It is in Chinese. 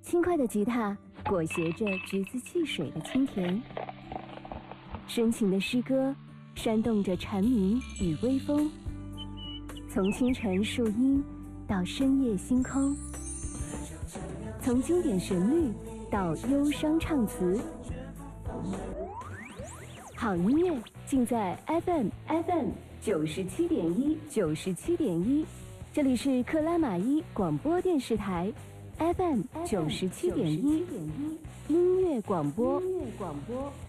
轻快的吉他裹挟着橘子汽水的清甜，深情的诗歌煽动着蝉鸣与微风，从清晨树荫到深夜星空，从经典旋律到忧伤唱词，好音乐尽在 FM 97.1，这里是克拉玛依广播电视台 FM 97.1，音乐广播。